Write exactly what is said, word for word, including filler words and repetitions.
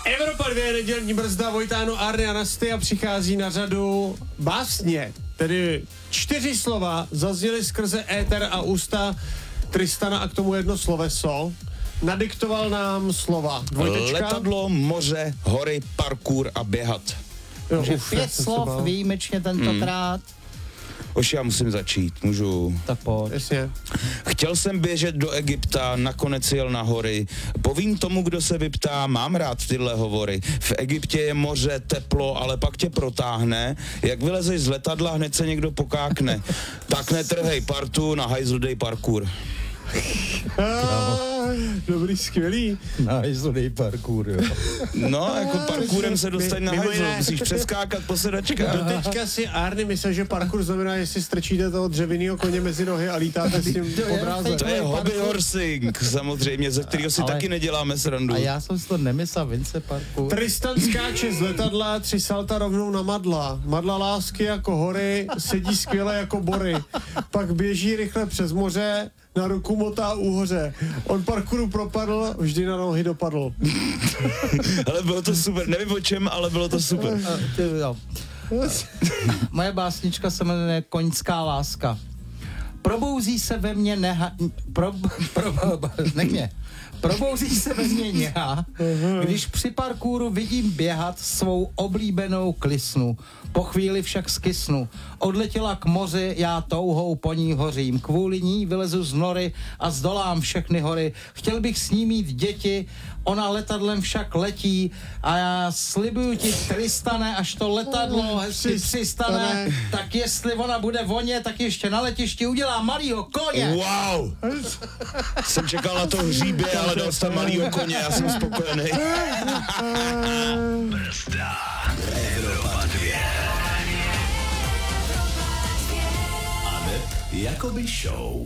Evropa dvě, nedělní brzda, Vojtáno, Arny a Nasty a přichází na řadu básně. Tedy čtyři slova zazněly skrze éter a ústa Tristana a k tomu jedno sloveso. Nadiktoval nám slova. Dvojtečka. Letadlo, moře, hory, parkour a běhat. Jo, Že uf, pět slov výjimečně tentokrát. Hmm. Už já musím začít, můžu. Tak pojď. Jasně. Chtěl jsem běžet do Egypta, nakonec jel na hory. Povím tomu, kdo se vyptá, mám rád tyhle hovory. V Egyptě je moře, teplo, ale pak tě protáhne. Jak vylezeš z letadla, hned se někdo pokákne. Tak netrhej partu, na hajzlu dej parkour. Ah, dobrý, skvělý. Na hajzlej parkour, jo. No, jako parkourem se dostat na Mimo hajzlu, jiné. musíš přeskákat po sedačkách. Doteďka si Arny myslel, že parkour znamená, jestli strčíte toho dřevěnýho koně mezi nohy a lítáte s tím po dráze. To je hobby horsing, samozřejmě, ze kterého si Ale- taky neděláme srandu. A já jsem si to nemyslel, Vince parkour. Tristan skáče z letadla, tři salta rovnou na madla. Madla lásky jako hory, sedí skvěle jako bory. Pak běží rychle přes moře, na ruku motá úhoře. On parkouru propadl, vždy na nohy dopadl. Ale bylo to super, nevím o čem, ale bylo to super. A, ty, jo. Moje básnička se jmenuje Koňská láska. Probouzí se ve mně neha... Pro, pro, nech mě. Probouzí se ve mně něha, když při parkouru vidím běhat svou oblíbenou klisnu. Po chvíli však skysnu. Odletěla k moři, já touhou po ní hořím. Kvůli ní vylezu z nory a zdolám všechny hory. Chtěl bych s ní mít děti, ona letadlem však letí a já slibuju ti, Tristane, až to letadlo hezky přistane, tak jestli ona bude voně, tak ještě na letišti udělá malýho koně. Wow! Jsem čekal na to hříbě, ale dal jsem malýho koně, já jsem spokojený. Brzda. Evropa dvě. Aneb Jakoby show.